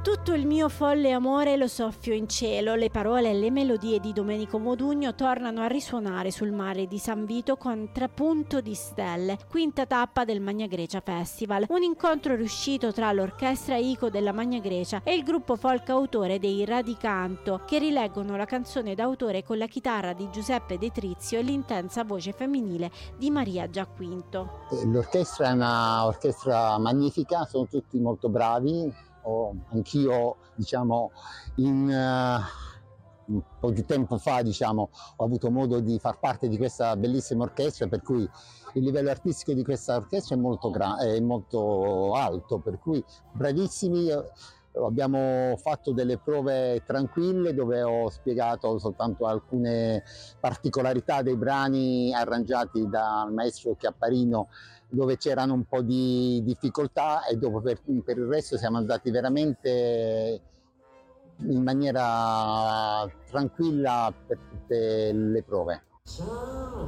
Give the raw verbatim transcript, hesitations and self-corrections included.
Tutto il mio folle amore lo soffio in cielo. Le parole e le melodie di Domenico Modugno tornano a risuonare sul mare di San Vito con Trapunto di stelle, quinta tappa del Magna Grecia Festival. Un incontro riuscito tra l'orchestra Ico della Magna Grecia e il gruppo folk autore dei Radicanto, che rileggono la canzone d'autore con la chitarra di Giuseppe De Trizio e l'intensa voce femminile di Maria Giaquinto. L'orchestra è una orchestra magnifica, sono tutti molto bravi. Oh, anch'io, diciamo, in uh, un po' di tempo fa, diciamo, ho avuto modo di far parte di questa bellissima orchestra, per cui il livello artistico di questa orchestra è molto, è molto alto, per cui bravissimi. Abbiamo fatto delle prove tranquille dove ho spiegato soltanto alcune particolarità dei brani arrangiati dal maestro Chiapparino, dove c'erano un po' di difficoltà, e dopo per, per il resto siamo andati veramente in maniera tranquilla per tutte le prove.